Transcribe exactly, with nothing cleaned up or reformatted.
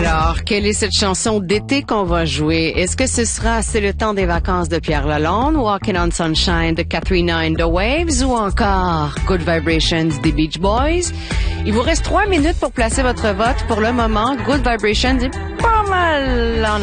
Alors, quelle est cette chanson d'été qu'on va jouer? Est-ce que ce sera C'est le temps des vacances de Pierre Lalonde, Walking on Sunshine de Katrina and the Waves ou encore Good Vibrations des Beach Boys? Il vous reste trois minutes pour placer votre vote. Pour le moment, Good Vibrations est pas mal en